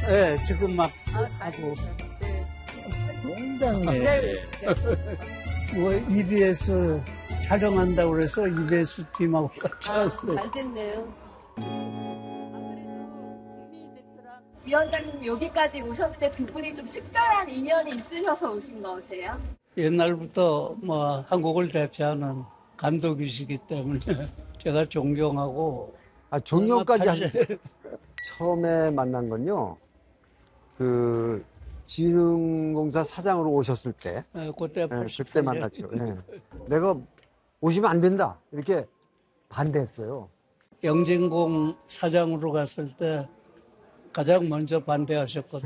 예, 지금 막 하고. 네. 굉장히. 뭐, EBS 촬영한다고 그래서 EBS 팀하고 같이 왔어요. 잘 됐네요. 위원장님 여기까지 오셨는데 두 분이 좀 특별한 인연이 있으셔서 오신 거세요? 옛날부터 뭐 한국을 대표하는 감독이시기 때문에 제가 존경하고. 아, 존경까지 하시 처음에 만난 건요, 그, 지능공사 사장으로 오셨을 때, 그때 그때 만났죠. 예. 내가 오시면 안 된다. 이렇게 반대했어요. 영진공 사장으로 갔을 때 가장 먼저 반대하셨거든요.